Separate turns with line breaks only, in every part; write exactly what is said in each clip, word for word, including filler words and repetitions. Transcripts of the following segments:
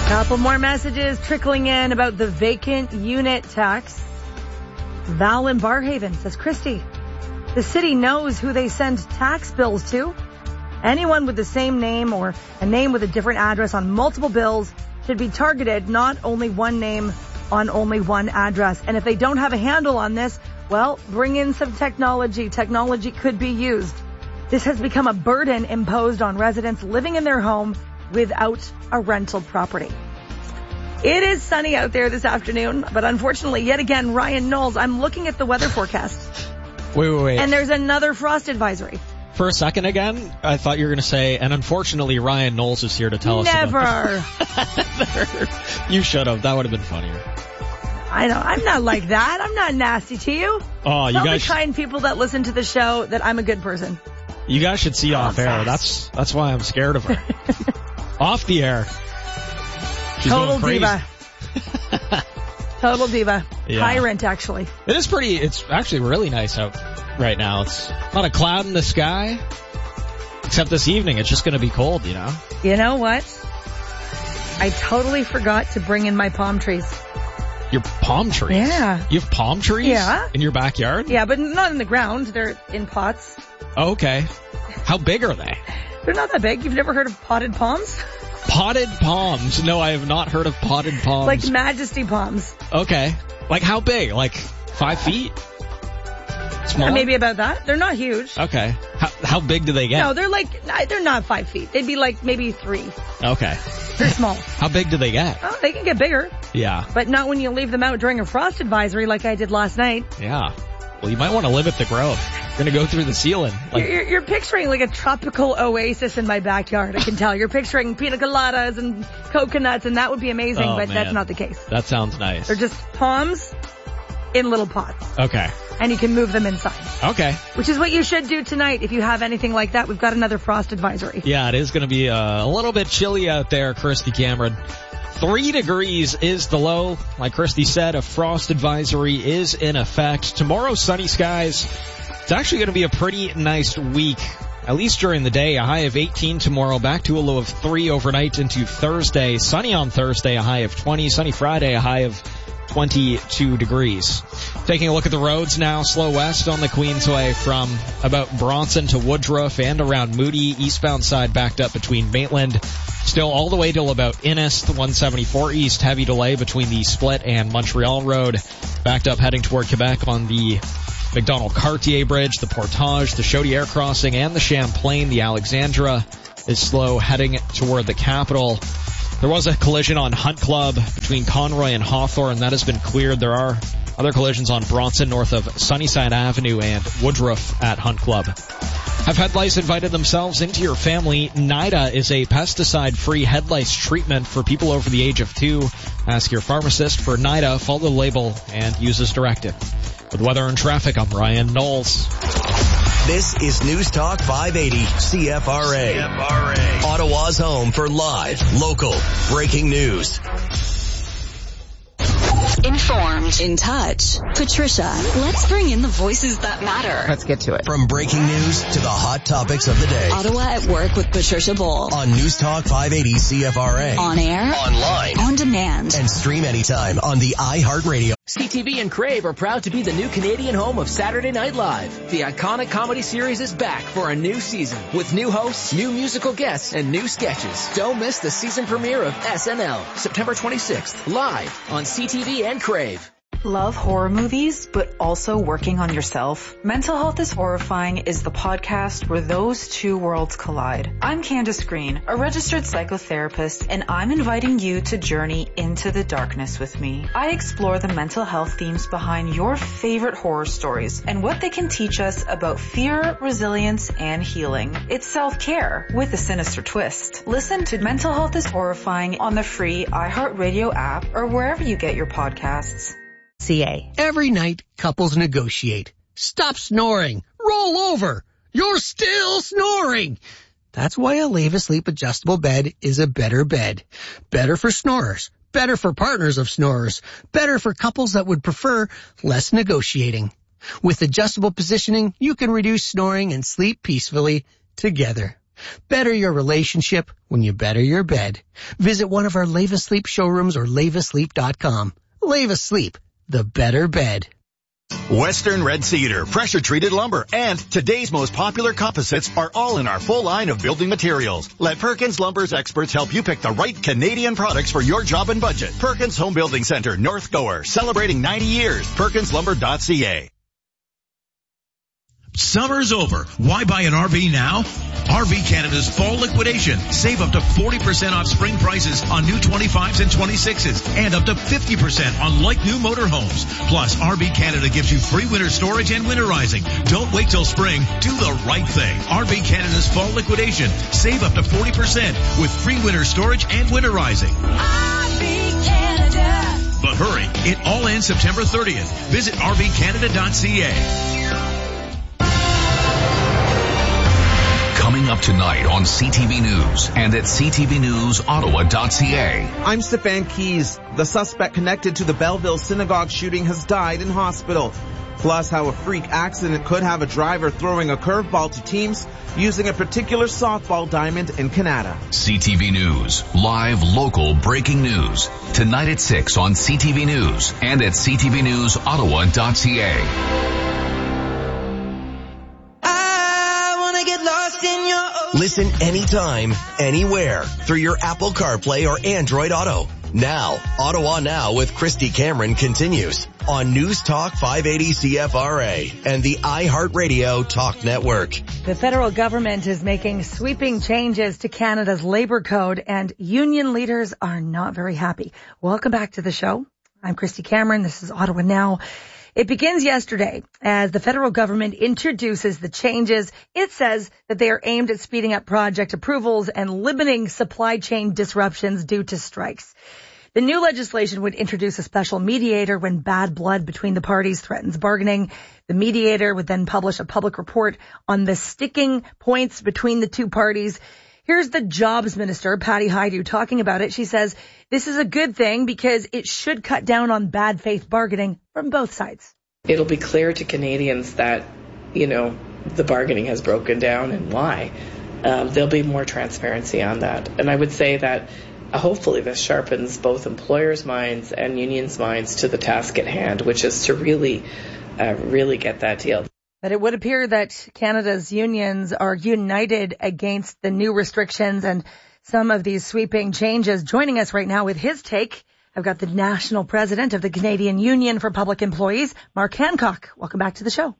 Couple more messages trickling in about the vacant unit tax. Val in Barhaven says, Christy, the city knows who they send tax bills to. Anyone with the same name or a name with a different address on multiple bills should be targeted, not only one name on only one address. And if they don't have a handle on this, well, bring in some technology. Technology could be used. This has become a burden imposed on residents living in their home without a rental property. It is sunny out there this afternoon, but unfortunately, yet again, Ryan Knowles, I'm looking at the weather forecast.
Wait, wait, wait.
And there's another frost advisory.
For a second again, I thought you were going to say, and unfortunately, Ryan Knowles is here to tell
Never.
us about You should have. That would have been funnier.
I know. I'm not like that. I'm not nasty to you.
Oh, you
Tell
guys
the kind people that listen to the show that I'm a good person.
You guys should see
oh,
off air.
fast.
That's that's why I'm scared of her. Off the air. She's
Total
going crazy.
diva. Total diva.
Yeah.
Tyrant, actually.
It is pretty, it's actually really nice out right now. It's not a cloud in the sky. Except this evening, it's just going to be cold, you know?
You know what? I totally forgot to bring in my palm trees.
Your palm trees?
Yeah.
You have palm trees?
Yeah.
In your backyard?
Yeah, but not in the ground. They're in pots.
Oh, okay. How big are they?
They're not that big. You've never heard of potted palms?
Potted palms? No, I have not heard of potted palms.
Like majesty palms.
Okay. Like how big? Like five feet? Small?
Or maybe about that. They're not huge.
Okay. How, how big do they get?
No, they're like, they're not five feet. They'd be like maybe three.
Okay.
They're small.
How big do they get?
Oh, they can get bigger.
Yeah.
But not when you leave them out during a frost advisory like I did last night.
Yeah. Well, you might want to limit the growth. You're going to go through the ceiling. Like,
you're, you're picturing like a tropical oasis in my backyard, I can tell. You're picturing pina coladas and coconuts, and that would be amazing,
oh,
but
man.
that's not the case.
That sounds nice.
They're just palms in little pots.
Okay.
And you can move them inside.
Okay.
Which is what you should do tonight if you have anything like that. We've got another frost advisory.
Yeah, it is going to be uh, a little bit chilly out there, Christy Cameron. Three degrees is the low. Like Christy said, a frost advisory is in effect. Tomorrow, sunny skies. It's actually going to be a pretty nice week, at least during the day. A high of eighteen tomorrow, back to a low of three overnight into Thursday. Sunny on Thursday, a high of twenty. Sunny Friday, a high of twenty-two degrees. Taking a look at the roads now, slow west on the Queensway from about Bronson to Woodruff and around Moody. Eastbound side backed up between Maitland. Still all the way till about Innis, the one seventy-four east. Heavy delay between the Split and Montreal Road. Backed up heading toward Quebec on the McDonald-Cartier Bridge, the Portage, the Chaudière Crossing, and the Champlain. The Alexandra is slow heading toward the capital. There was a collision on Hunt Club between Conroy and Hawthorne. That has been cleared. There are other collisions on Bronson north of Sunnyside Avenue and Woodruff at Hunt Club. Have head lice invited themselves into your family? NIDA is a pesticide-free head lice treatment for people over the age of two. Ask your pharmacist for NIDA, follow the label, and use as directed. With weather and traffic, I'm Ryan Knowles.
This is News Talk five eighty C F R A. C F R A. Ottawa's home for live, local, breaking news.
Informed, in touch. Patricia, let's bring in the voices that matter.
Let's get to it.
From breaking news to the hot topics of the day.
Ottawa at Work with Patricia Bull.
On News Talk five eighty C F R A.
On air.
Online.
On demand.
And stream anytime on the iHeartRadio.
C T V and Crave are proud to be the new Canadian home of Saturday Night Live. The iconic comedy series is back for a new season with new hosts, new musical guests, and new sketches. Don't miss the season premiere of S N L, September twenty-sixth, live on C T V and Crave.
Love horror movies, but also working on yourself? Mental Health is Horrifying is the podcast where those two worlds collide. I'm Candace Green, a registered psychotherapist, and I'm inviting you to journey into the darkness with me. I explore the mental health themes behind your favorite horror stories and what they can teach us about fear, resilience, and healing. It's self-care with a sinister twist. Listen to Mental Health is Horrifying on the free iHeartRadio app or wherever you get your podcasts.
C A.
Every night, couples negotiate. Stop snoring. Roll over. You're still snoring. That's why a Leva Sleep adjustable bed is a better bed. Better for snorers. Better for partners of snorers. Better for couples that would prefer less negotiating. With adjustable positioning, you can reduce snoring and sleep peacefully together. Better your relationship when you better your bed. Visit one of our Leva Sleep showrooms or leva sleep dot com. Leva Sleep, the better bed.
Western Red Cedar, pressure-treated lumber, and today's most popular composites are all in our full line of building materials. Let Perkins Lumber's experts help you pick the right Canadian products for your job and budget. Perkins Home Building Center, North Gower, celebrating ninety years. perkins lumber dot c a.
Summer's over. Why buy an R V now? R V Canada's fall liquidation. Save up to forty percent off spring prices on new twenty-fives and twenty-sixes and up to fifty percent on like new motorhomes. Plus, R V Canada gives you free winter storage and winterizing. Don't wait till spring. Do the right thing. R V Canada's fall liquidation. Save up to forty percent with free winter storage and winterizing.
R V Canada.
But hurry, it all ends September thirtieth. Visit r v canada dot c a.
Coming up tonight on C T V News and at c t v news ottawa dot c a.
I'm Stefan Keys. The suspect connected to the Belleville synagogue shooting has died in hospital. Plus, how a freak accident could have a driver throwing a curveball to teams using a particular softball diamond in Canada.
C T V News, live local breaking news. Tonight at six on C T V News and at c t v news ottawa dot c a.
Listen anytime, anywhere through your Apple CarPlay or Android Auto. Now, Ottawa Now with Christy Cameron continues on News Talk five eighty C F R A and the iHeartRadio Talk Network.
The federal government is making sweeping changes to Canada's labor code, and union leaders are not very happy. Welcome back to the show. I'm Christy Cameron. This is Ottawa Now. It begins yesterday as the federal government introduces the changes. It says that they are aimed at speeding up project approvals and limiting supply chain disruptions due to strikes. The new legislation would introduce a special mediator when bad blood between the parties threatens bargaining. The mediator would then publish a public report on the sticking points between the two parties. Here's the jobs minister, Patty Hajdu, talking about it. She says this is a good thing because it should cut down on bad faith bargaining from both sides.
It'll be clear to Canadians that, you know, the bargaining has broken down and why. Um, there'll be more transparency on that. And I would say that uh, hopefully this sharpens both employers' minds and unions' minds to the task at hand, which is to really, uh, really get that deal.
But it would appear that Canada's unions are united against the new restrictions and some of these sweeping changes. Joining us right now with his take, I've got the national president of the Canadian Union for Public Employees, Mark Hancock. Welcome back to the show.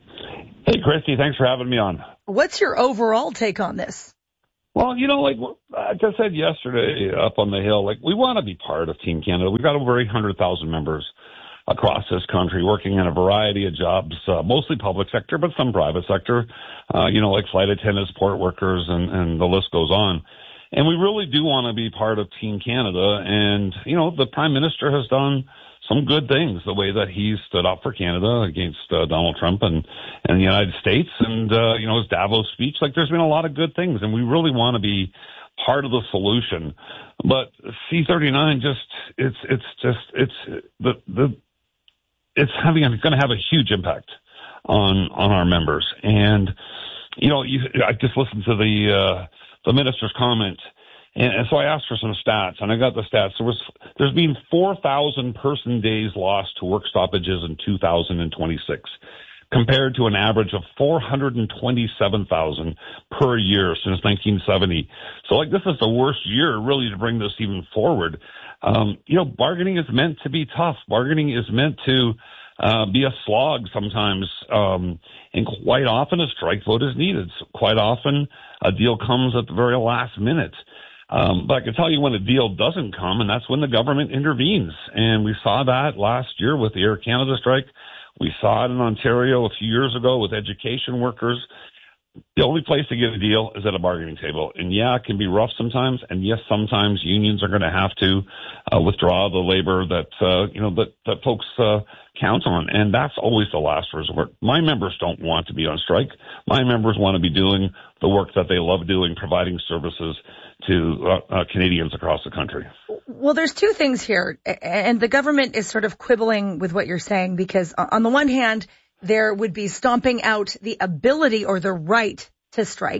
Hey, Christy, thanks for having me on.
What's your overall take on this?
Well, you know, like I just said yesterday up on the Hill, like we want to be part of Team Canada. We've got over eight hundred thousand members across this country working in a variety of jobs, uh, mostly public sector, but some private sector, uh, you know, like flight attendants, port workers, and, and the list goes on. And we really do want to be part of Team Canada. And, you know, the Prime Minister has done some good things, the way that he stood up for Canada against uh, Donald Trump and, and the United States. And, uh, you know, his Davos speech, like there's been a lot of good things. And we really want to be part of the solution. But C thirty-nine just, it's, it's just, it's the, the, it's having, it's going to have a huge impact on, on our members. And, you know, you, I just listened to the, uh, the minister's comment. And, and so I asked for some stats, and I got the stats. There was, there's been four thousand person days lost to work stoppages in two thousand twenty-six, compared to an average of four hundred twenty-seven thousand per year since nineteen seventy. So like this is the worst year really to bring this even forward. Um, you know, bargaining is meant to be tough. Bargaining is meant to uh, be a slog sometimes. Um, and quite often a strike vote is needed. So quite often a deal comes at the very last minute. Um, but I can tell you when a deal doesn't come, and that's when the government intervenes. And we saw that last year with the Air Canada strike. We saw it in Ontario a few years ago with education workers. The only place to get a deal is at a bargaining table. And yeah, it can be rough sometimes. And yes, sometimes unions are going to have to uh, withdraw the labor that, uh, you know, that, that folks uh, count on. And that's always the last resort. My members don't want to be on strike. My members want to be doing the work that they love doing, providing services to uh, uh, Canadians across the country.
Well, there's two things here. And the government is sort of quibbling with what you're saying, because on the one hand, there would be stomping out the ability or the right to strike.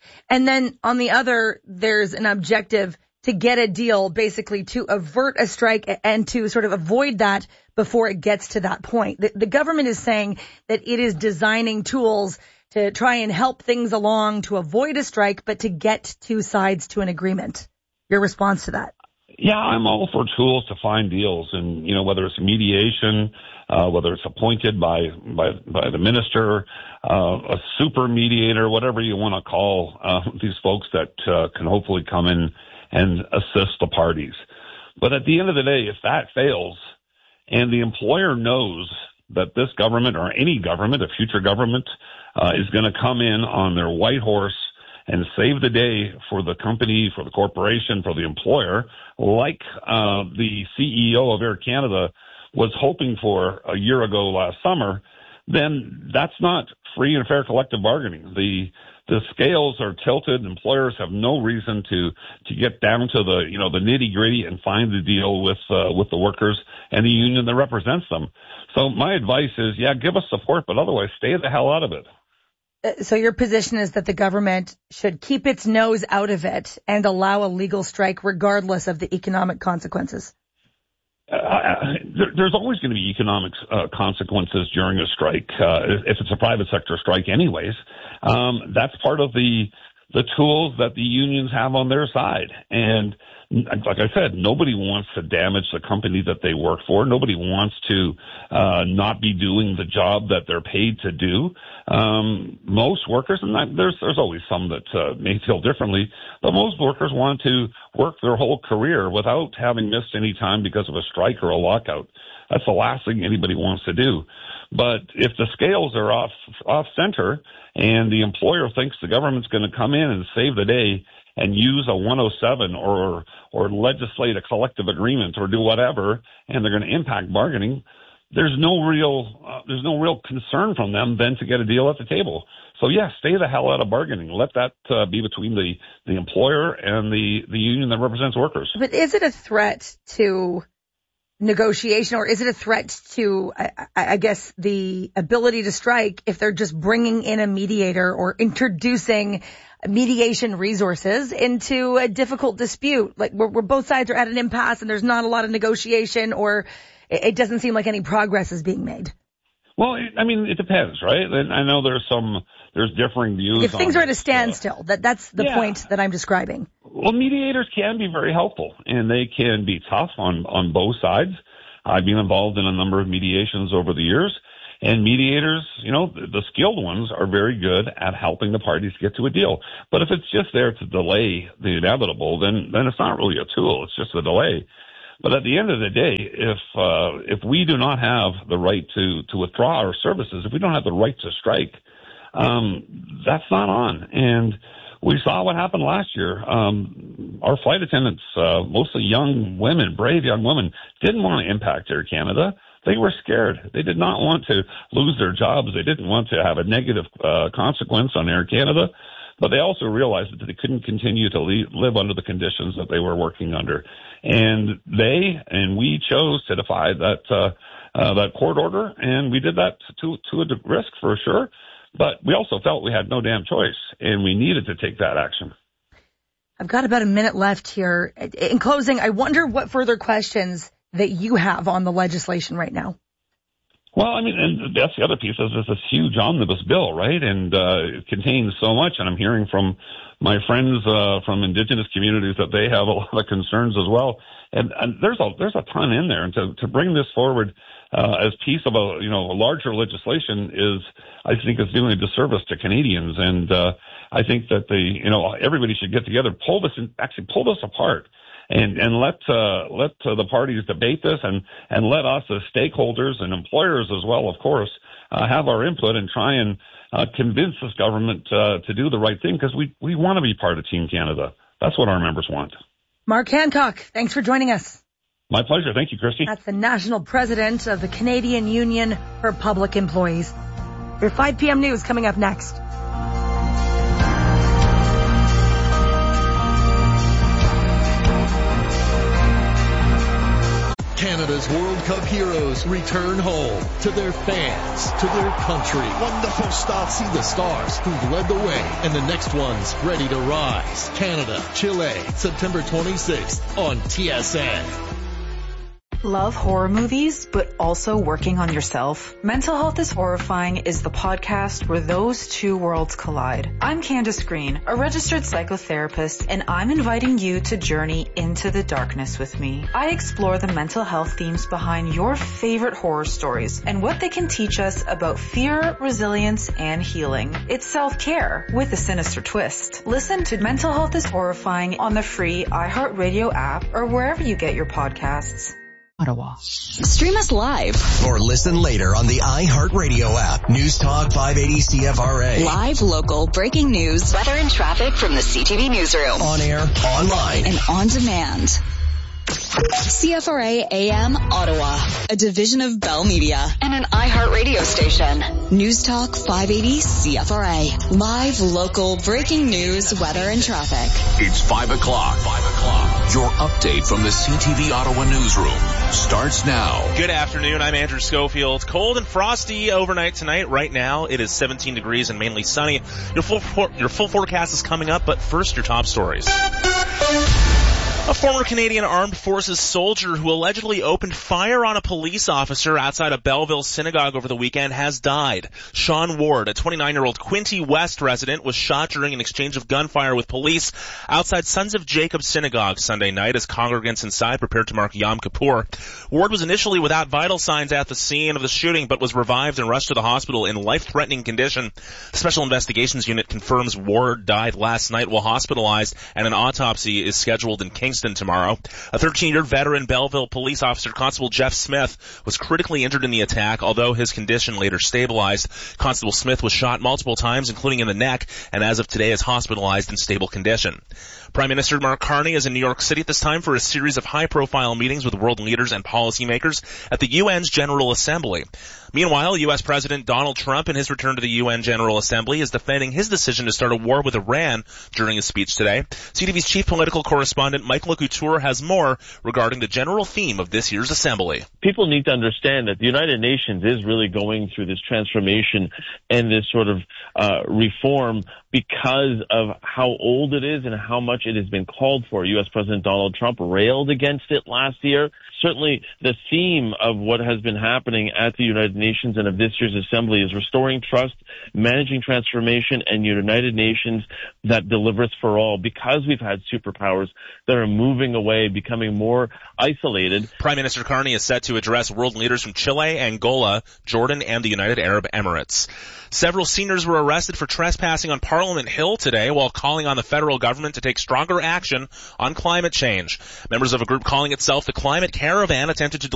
And then on the other, there's an objective to get a deal, basically to avert a strike and to sort of avoid that before it gets to that point. The, the government is saying that it is designing tools to try and help things along to avoid a strike, but to get two sides to an agreement. Your response to that?
Yeah, I'm all for tools to find deals, and you know, whether it's mediation, uh, whether it's appointed by by by the minister, uh, a super mediator, whatever you want to call uh, these folks that uh, can hopefully come in and assist the parties. But at the end of the day, if that fails, and the employer knows that this government or any government, a future government, uh, is going to come in on their white horse and save the day for the company, for the corporation, for the employer, like uh, the C E O of Air Canada was hoping for a year ago last summer, then that's not free and fair collective bargaining. The the scales are tilted. Employers have no reason to to get down to the you know the nitty gritty and find the deal with uh, with the workers and the union that represents them. So my advice is, yeah, give us support, but otherwise stay the hell out of it.
So your position is that the government should keep its nose out of it and allow a legal strike regardless of the economic consequences?
Uh, there, there's always going to be economic uh, consequences during a strike, uh, if it's a private sector strike anyways. Um, that's part of the the tools that the unions have on their side. And like I said, nobody wants to damage the company that they work for. Nobody wants to uh, not be doing the job that they're paid to do. Um, most workers, and that, there's there's always some that uh, may feel differently, but most workers want to work their whole career without having missed any time because of a strike or a lockout. That's the last thing anybody wants to do. But if the scales are off off center and the employer thinks the government's going to come in and save the day and use a one oh seven or or legislate a collective agreement or do whatever, and they're going to impact bargaining, there's no real uh, there's no real concern from them then to get a deal at the table. So yeah, stay the hell out of bargaining. Let that uh, be between the the employer and the the union that represents workers.
But is it a threat to negotiation, or is it a threat to, I, I guess, the ability to strike if they're just bringing in a mediator or introducing mediation resources into a difficult dispute, like where, where both sides are at an impasse and there's not a lot of negotiation, or it, it doesn't seem like any progress is being made?
Well, I mean, it depends, right? And I know there's some, there's differing views.
If things
on
are at a standstill, uh, that that's the
yeah.
point that I'm describing.
Well, mediators can be very helpful, and they can be tough on, on both sides. I've been involved in a number of mediations over the years, and mediators, you know, the, the skilled ones are very good at helping the parties get to a deal. But if it's just there to delay the inevitable, then, then it's not really a tool. It's just a delay. But at the end of the day, if uh, if we do not have the right to, to withdraw our services, if we don't have the right to strike, um, that's not on. And we saw what happened last year. Um, our flight attendants, uh, mostly young women, brave young women, didn't want to impact Air Canada. They were scared. They did not want to lose their jobs. They didn't want to have a negative uh, consequence on Air Canada. But they also realized that they couldn't continue to leave, live under the conditions that they were working under. And they and we chose to defy that uh, uh, that court order, and we did that to, to a risk for sure. But we also felt we had no damn choice, and we needed to take that action.
I've got about a minute left here. In closing, I wonder what further questions that you have on the legislation right now.
Well, I mean, and that's the other piece is this huge omnibus bill, right? And uh, it contains so much, and I'm hearing from my friends uh, from Indigenous communities that they have a lot of concerns as well. And, and there's a there's a ton in there, and to to bring this forward uh, as piece of a you know a larger legislation is, I think, is doing a disservice to Canadians. And uh, I think that the you know everybody should get together, pull this in, actually pull this apart. And, and let uh, let uh, the parties debate this, and, and let us as stakeholders and employers as well, of course, uh, have our input and try and uh, convince this government uh, to do the right thing, because we, we want to be part of Team Canada. That's what our members want.
Mark Hancock, thanks for joining us.
My pleasure. Thank you, Christy.
That's the national president of the Canadian Union for Public Employees. Your five p.m. news coming up next.
Canada Canada's World Cup heroes return home to their fans, to their country. Wonderful start. See the stars who've led the way and the next ones ready to rise. Canada, Chile, September twenty-sixth on T S N.
Love horror movies, but also working on yourself? Mental Health is Horrifying is the podcast where those two worlds collide. I'm Candace Green, a registered psychotherapist, and I'm inviting you to journey into the darkness with me. I explore the mental health themes behind your favorite horror stories and what they can teach us about fear, resilience, and healing. It's self-care with a sinister twist. Listen to Mental Health is Horrifying on the free iHeartRadio app or wherever you get your podcasts.
Ottawa.
Stream us live.
Or listen later on the iHeartRadio app. News Talk five eighty C F R A.
Live, local, breaking news, weather and traffic from the C T V newsroom.
On air, online,
and on demand. C F R A A M Ottawa, a division of Bell Media and an iHeartRadio station. News Talk five eighty C F R A. Live, local, breaking news, weather, and traffic.
It's five o'clock. Five o'clock. Your update from the C T V Ottawa newsroom starts now.
Good afternoon. I'm Andrew Schofield. Cold and frosty overnight tonight. Right now, it is seventeen degrees and mainly sunny. Your full for- your full forecast is coming up, but first, your top stories. A former Canadian Armed Forces soldier who allegedly opened fire on a police officer outside a Belleville synagogue over the weekend has died. Sean Ward, a twenty-nine-year-old Quinte West resident, was shot during an exchange of gunfire with police outside Sons of Jacob Synagogue Sunday night as congregants inside prepared to mark Yom Kippur. Ward was initially without vital signs at the scene of the shooting, but was revived and rushed to the hospital in life-threatening condition. The Special Investigations Unit confirms Ward died last night while hospitalized, and an autopsy is scheduled in Kingston tomorrow. A thirteen-year veteran Belleville police officer, Constable Jeff Smith, was critically injured in the attack, although his condition later stabilized. Constable Smith was shot multiple times, including in the neck, and as of today is hospitalized in stable condition. Prime Minister Mark Carney is in New York City at this time for a series of high-profile meetings with world leaders and policymakers at the U N's General Assembly. Meanwhile, U S President Donald Trump, in his return to the U N General Assembly, is defending his decision to start a war with Iran during his speech today. C T V's chief political correspondent Michael Couture has more regarding the general theme of this year's assembly.
People need to understand that the United Nations is really going through this transformation and this sort of uh, reform because of how old it is and how much it has been called for. U S President Donald Trump railed against it last year. Certainly the theme of what has been happening at the United Nations and of this year's assembly is restoring trust, managing transformation, and United Nations that delivers for all, because we've had superpowers that are moving away, becoming more isolated.
Prime Minister Carney is set to address world leaders from Chile, Angola, Jordan, and the United Arab Emirates. Several seniors were arrested for trespassing on Parliament Hill today while calling on the federal government to take stronger action on climate change. Members of a group calling itself the Climate Caravan attempted to